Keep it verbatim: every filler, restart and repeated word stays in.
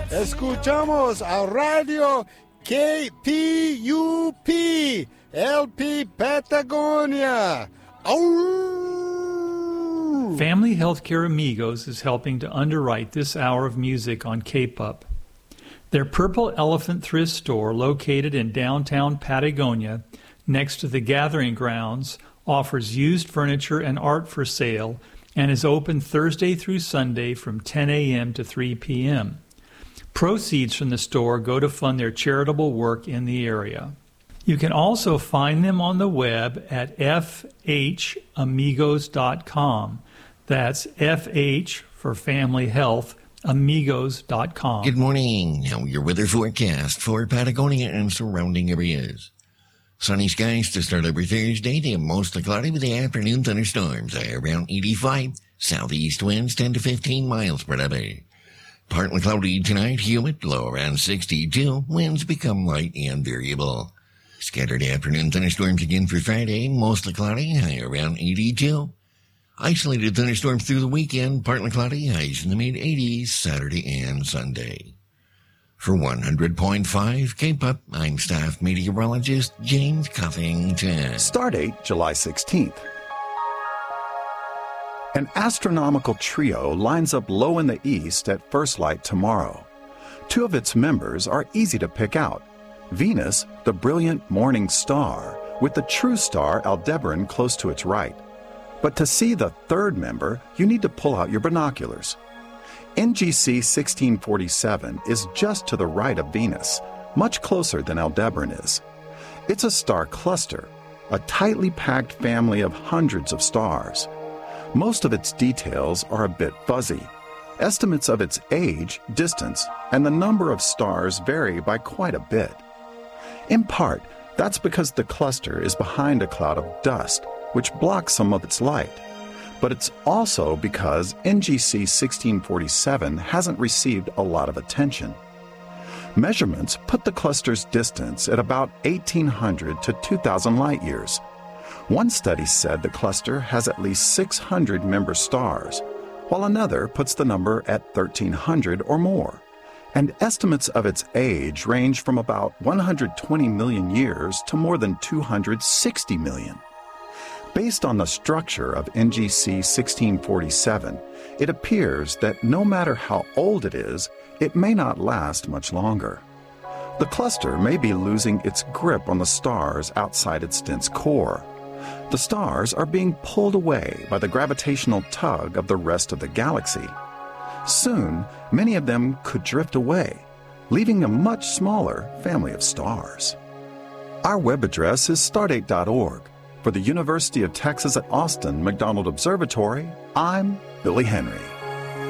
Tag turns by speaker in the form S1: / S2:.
S1: Escuchamos a Radio K P U P, L P Patagonia. Ow!
S2: Family Healthcare Amigos is helping to underwrite this hour of music on K P U P. Their Purple Elephant thrift store, located in downtown Patagonia, next to the Gathering Grounds, offers used furniture and art for sale and is open Thursday through Sunday from ten a.m. to three p.m. Proceeds from the store go to fund their charitable work in the area. You can also find them on the web at f h amigos dot com. That's F H for Family Health, amigos dot com.
S3: Good morning. Now your weather forecast for Patagonia and surrounding areas. Sunny skies to start every Thursday. They are mostly cloudy with the afternoon thunderstorms. Around eighty-five. Southeast winds ten to fifteen miles per hour. Partly cloudy tonight, humid, low around sixty-two. Winds become light and variable. Scattered afternoon thunderstorms again for Friday, mostly cloudy, high around eighty-two. Isolated thunderstorms through the weekend, partly cloudy, highs in the mid-eighties, Saturday and Sunday. For one hundred point five K P U P, I'm staff meteorologist James Cuffington.
S4: Stardate July sixteenth. An astronomical trio lines up low in the east at first light tomorrow. Two of its members are easy to pick out. Venus, the brilliant morning star, with the true star Aldebaran close to its right. But to see the third member, you need to pull out your binoculars. N G C sixteen forty-seven is just to the right of Venus, much closer than Aldebaran is. It's a star cluster, a tightly packed family of hundreds of stars. Most of its details are a bit fuzzy. Estimates of its age, distance, and the number of stars vary by quite a bit. In part, that's because the cluster is behind a cloud of dust, which blocks some of its light. But it's also because N G C sixteen forty-seven hasn't received a lot of attention. Measurements put the cluster's distance at about eighteen hundred to two thousand light years. One study said the cluster has at least six hundred member stars, while another puts the number at thirteen hundred or more. And estimates of its age range from about one hundred twenty million years to more than two hundred sixty million. Based on the structure of N G C sixteen forty-seven, it appears that no matter how old it is, it may not last much longer. The cluster may be losing its grip on the stars outside its dense core. The stars are being pulled away by the gravitational tug of the rest of the galaxy. Soon, many of them could drift away, leaving a much smaller family of stars. Our web address is stardate dot org. For the University of Texas at Austin McDonald Observatory, I'm Billy Henry.